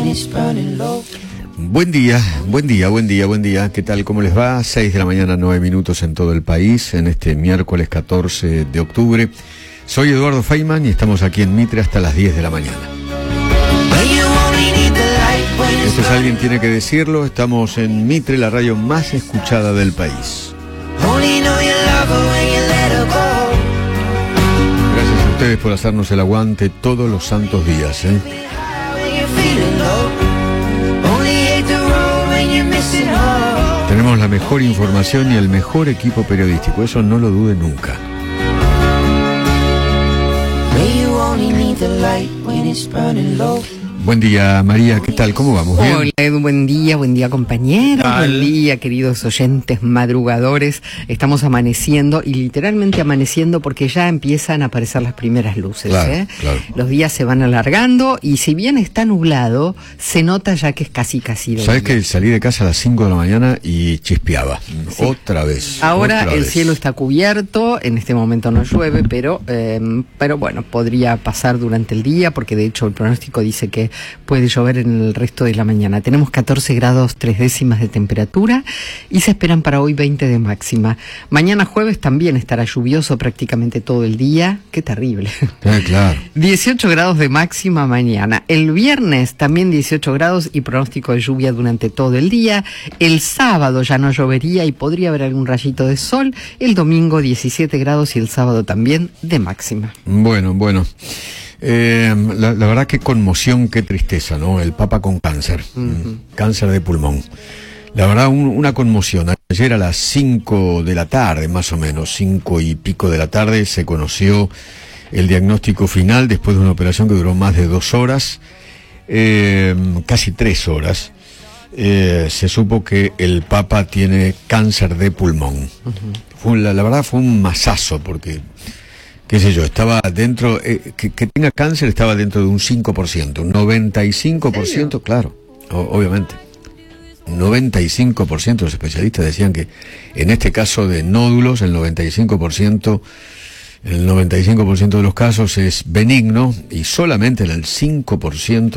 Buen día, buen día, buen día, buen día. ¿Qué tal? ¿Cómo les va? 6 de la mañana, 9 minutos en todo el país, en este miércoles 14 de octubre. Soy Eduardo Feynman y estamos aquí en Mitre hasta las 10 de la mañana. Esto es Alguien Tiene que Decirlo. Estamos en Mitre, la radio más escuchada del país. Gracias a ustedes por hacernos el aguante todos los santos días, ¿eh? Tenemos la mejor información y el mejor equipo periodístico, eso no lo dude nunca. Buen día, María, ¿qué tal? ¿Cómo vamos? ¿Bien? Hola, Edu, buen día compañeros, buen día queridos oyentes madrugadores. Estamos amaneciendo y literalmente amaneciendo porque ya empiezan a aparecer las primeras luces, claro. Los días se van alargando y si bien está nublado, se nota ya que es casi de ¿Sabes día. que salí de casa a las 5 de la mañana y chispeaba? Sí. Otra vez. Ahora otra el vez. cielo está cubierto, en este momento no llueve, pero bueno, podría pasar durante el día porque de hecho el pronóstico dice que puede llover en el resto de la mañana. Tenemos 14 grados 3 décimas de temperatura y se esperan para hoy 20 de máxima. Mañana jueves también estará lluvioso prácticamente todo el día. Qué terrible. Claro. 18 grados de máxima mañana. El viernes también 18 grados y pronóstico de lluvia durante todo el día. El sábado ya no llovería y podría haber algún rayito de sol. El domingo 17 grados y el sábado también de máxima. Bueno. La verdad que conmoción, qué tristeza, ¿no? El Papa con cáncer, cáncer de pulmón. La verdad, una conmoción. Ayer a las 5 de la tarde, más o menos, 5 y pico de la tarde, se conoció el diagnóstico final después de una operación que duró más de 2 horas, casi 3 horas. Se supo que el Papa tiene cáncer de pulmón. La verdad fue un masazo porque... qué sé yo, estaba dentro, que tenga cáncer estaba dentro de un 5%, un 95%, claro, obviamente. 95% de los especialistas decían que en este caso de nódulos, el 95% de los casos es benigno y solamente en el 5%